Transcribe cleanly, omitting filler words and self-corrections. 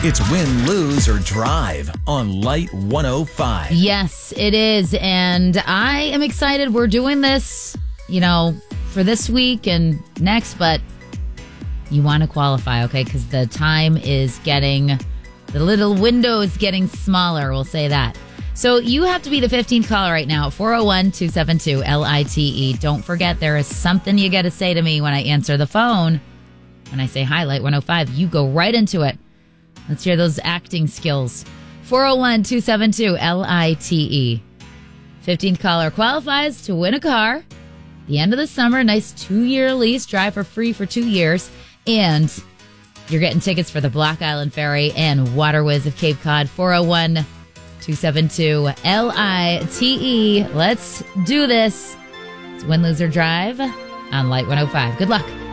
It's Win, Lose, or Drive on Light 105. Yes, it is. And I am excited. We're doing this, for this week and next, but you want to qualify, okay? Because the time is the little window is getting smaller. We'll say that. So you have to be the 15th caller right now, 401-272-LITE. Don't forget, there is something you got to say to me when I answer the phone. When I say hi, Light 105, you go right into it. Let's hear those acting skills. 401-272-LITE. 15th caller qualifies to win a car. The end of the summer, nice 2-year lease, drive for free for 2 years. And you're getting tickets for the Block Island Ferry and Water Whiz of Cape Cod. 401-272-LITE. Let's do this. It's Win, Lose, or Drive on Light 105. Good luck.